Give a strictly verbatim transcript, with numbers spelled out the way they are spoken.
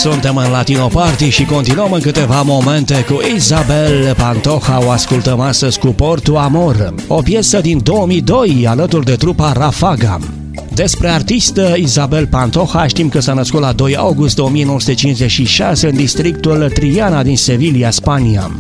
Suntem în Latino Party și continuăm în câteva momente cu Isabel Pantoja. O ascultăm astăzi cu Por tu Amor, o piesă din două mii doi alături de trupa Rafaga. Despre artistă Isabel Pantoja știm că s-a născut la doi august o mie nouă sute cincizeci și șase în districtul Triana din Sevilla, Spania.